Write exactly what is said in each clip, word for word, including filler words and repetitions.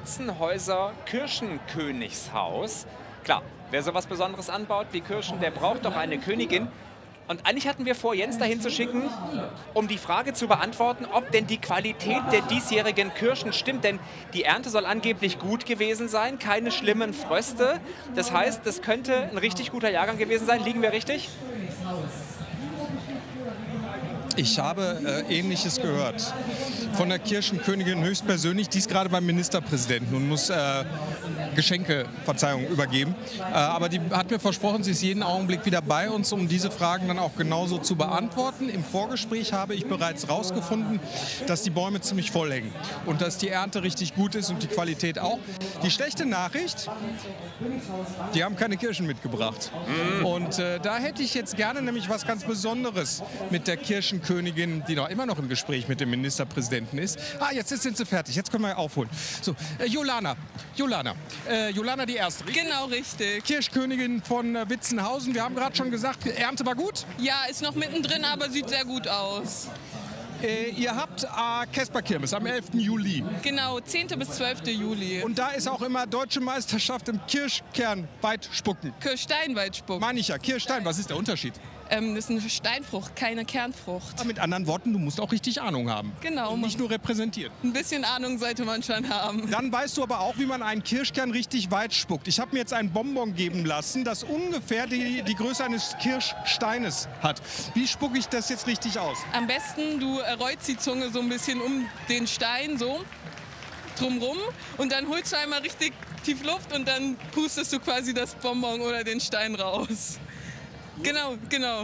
Witzenhäuser Kirchenkönigshaus. Klar, wer sowas Besonderes anbaut wie Kirschen, der braucht doch eine Königin. Und eigentlich hatten wir vor, Jens dahin zu schicken, um die Frage zu beantworten, ob denn die Qualität der diesjährigen Kirschen stimmt. Denn die Ernte soll angeblich gut gewesen sein, keine schlimmen Fröste. Das heißt, das könnte ein richtig guter Jahrgang gewesen sein. Liegen wir richtig? Ich habe äh, Ähnliches gehört von der Kirschenkönigin höchstpersönlich. Die ist gerade beim Ministerpräsidenten und muss äh, Geschenke, Verzeihung, übergeben. Äh, aber die hat mir versprochen, sie ist jeden Augenblick wieder bei uns, um diese Fragen dann auch genauso zu beantworten. Im Vorgespräch habe ich bereits herausgefunden, dass die Bäume ziemlich voll hängen und dass die Ernte richtig gut ist und die Qualität auch. Die schlechte Nachricht, die haben keine Kirschen mitgebracht. Mm. Und äh, da hätte ich jetzt gerne nämlich was ganz Besonderes mit der Kirschenkönigin, die noch immer noch im Gespräch mit dem Ministerpräsidenten ist. Ah, jetzt sind sie fertig. Jetzt können wir aufholen. So, äh, Jolana, Jolana, äh, Jolana die Erste. Richtig? Genau, richtig. Kirschkönigin von äh, Witzenhausen. Wir haben gerade schon gesagt, die Ernte war gut. Ja, ist noch mittendrin, aber sieht sehr gut aus. Äh, ihr habt äh, Kesperkirmes am elften Juli. Genau, zehnten bis zwölften Juli. Und da ist auch immer Deutsche Meisterschaft im Kirschkernweitspucken. Kirschsteinweitspucken. Meine ich ja. Kirschstein, was ist der Unterschied? Ähm, das ist eine Steinfrucht, keine Kernfrucht. Aber mit anderen Worten, du musst auch richtig Ahnung haben. Genau. Und nicht nur repräsentieren. Ein bisschen Ahnung sollte man schon haben. Dann weißt du aber auch, wie man einen Kirschkern richtig weit spuckt. Ich habe mir jetzt ein Bonbon geben lassen, das ungefähr die, die Größe eines Kirschsteines hat. Wie spucke ich das jetzt richtig aus? Am besten, du rollst die Zunge so ein bisschen um den Stein, so drumrum. Und dann holst du einmal richtig tief Luft und dann pustest du quasi das Bonbon oder den Stein raus. Genau, genau.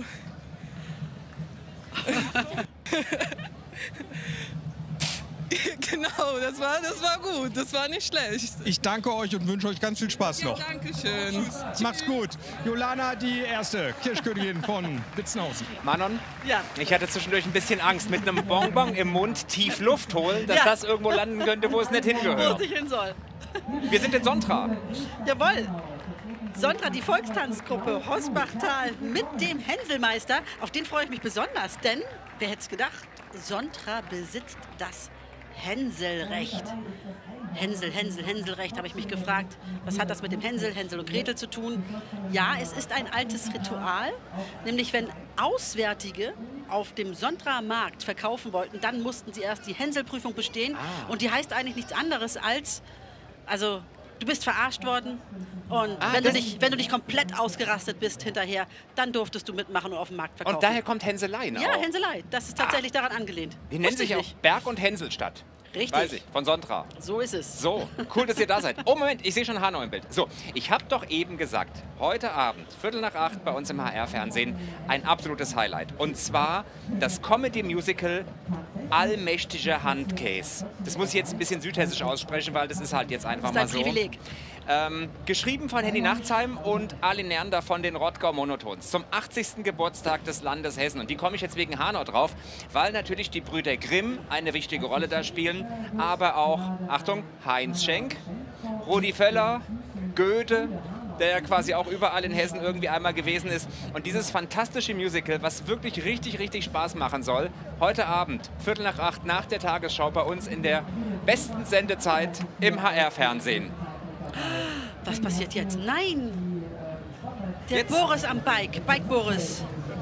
Genau, das war, das war gut, das war nicht schlecht. Ich danke euch und wünsche euch ganz viel Spaß noch. Ja, danke schön. Macht's gut. Jolana, die Erste, Kirschkönigin von Witzenhausen. Manon? Ja. Ich hatte zwischendurch ein bisschen Angst, mit einem Bonbon im Mund tief Luft holen, dass Ja. das irgendwo landen könnte, wo es nicht Wo hingehört. es nicht hin soll. Wir sind in Sontra. Jawohl. Sontra, die Volkstanzgruppe Hosbachtal mit dem Hänselmeister. Auf den freue ich mich besonders, denn, wer hätte es gedacht, Sontra besitzt das Hänselrecht. Hänsel, Hänsel, Hänselrecht, habe ich mich gefragt. Was hat das mit dem Hänsel, Hänsel und Gretel zu tun? Ja, es ist ein altes Ritual, nämlich wenn Auswärtige auf dem Sontraer Markt verkaufen wollten, dann mussten sie erst die Hänselprüfung bestehen. Ah. Und die heißt eigentlich nichts anderes als, also du bist verarscht worden und Ah, wenn, du das- nicht, wenn du nicht komplett ausgerastet bist hinterher, dann durftest du mitmachen und auf dem Markt verkaufen. Und daher kommt Hänseleien Ja, auch. Hänselei. Das ist tatsächlich daran angelehnt. Die nennen Wusste sich ich auch nicht. Berg- und Hänselstadt. Richtig. Weiß ich, von Sontra. So ist es. So, cool, dass ihr da seid. Oh, Moment, ich sehe schon Hanau im Bild. So, ich habe doch eben gesagt, heute Abend, Viertel nach acht bei uns im H R-Fernsehen, ein absolutes Highlight. Und zwar das Comedy-Musical Allmächtige Handkäse. Das muss ich jetzt ein bisschen südhessisch aussprechen, weil das ist halt jetzt einfach Das ist mal ein so. Privileg. Ähm, geschrieben von Henny Nachtsheim und Ali Neander von den Rottgau Monotons zum achtzigsten Geburtstag des Landes Hessen. Und die komme ich jetzt wegen Hanau drauf, weil natürlich die Brüder Grimm eine wichtige Rolle da spielen, aber auch, Achtung, Heinz Schenk, Rudi Völler, Goethe, der ja quasi auch überall in Hessen irgendwie einmal gewesen ist. Und dieses fantastische Musical, was wirklich richtig, richtig Spaß machen soll, heute Abend, Viertel nach acht, nach der Tagesschau bei uns in der besten Sendezeit im H R-Fernsehen. Was passiert jetzt? Nein! Der Jetzt? Boris am Bike. Bike Boris.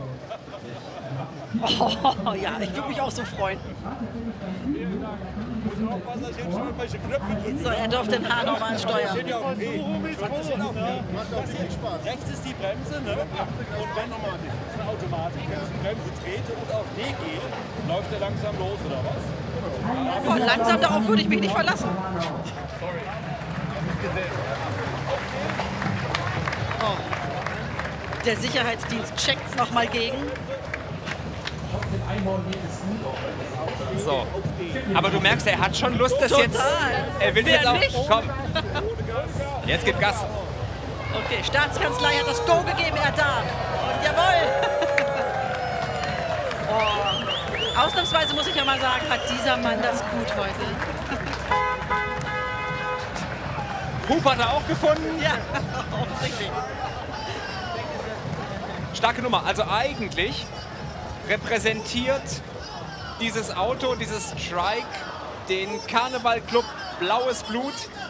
Oh ja, ich würde mich auch so freuen. So, er durfte den Hahn nochmal ansteuern. Rechts ist die Bremse, ne? Und wenn das ist eine Automatik, wenn ich die Bremse trete und auf D gehe, läuft er langsam los, oder was? Oh, langsam darauf würde ich mich nicht verlassen. Oh. Der Sicherheitsdienst checkt nochmal gegen. So. Aber du merkst, er hat schon Lust, das Total. jetzt. Er will Wer jetzt auch. nicht? Komm. Jetzt gibt Gas. Okay, Staatskanzlei hat das Go gegeben, er darf. Und jawohl! Oh. Ausnahmsweise muss ich ja mal sagen, hat dieser Mann das gut heute. Hup hat er auch gefunden. Ja, offensichtlich. Starke Nummer. Also eigentlich repräsentiert dieses Auto, dieses Strike, den Karnevalclub Blaues Blut.